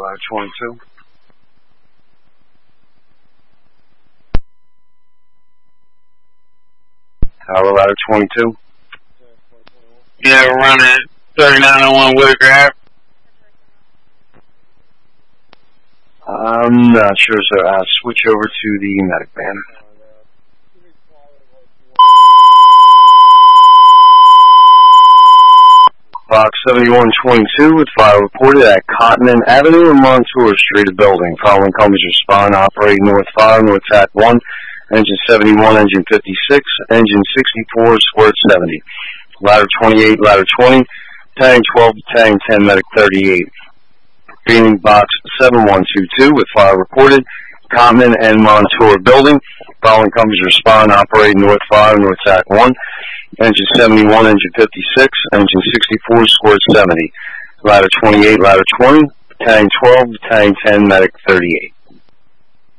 ladder 22. Tower ladder 22. Yeah, we're running 3901 Whitaker Ave. I'm not sure, sir. I'll switch over to the medic band. Box 7122 with fire reported at Cotton Avenue and Montour Street, a building. Following comes respond, operating North Fire, North TAC 1, engine 71, engine 56, engine 64, squirt 70. Ladder 28, ladder 20, Tang 12 to Tang 10, medic 38. Being box 7122 with fire reported, Cotton and Montour building. Following comes respond, operating North Fire, North TAC 1, engine 71, engine 56, engine 64, squirt 70. Ladder 28, ladder 20, Tang 12 to Tang 10, medic 38.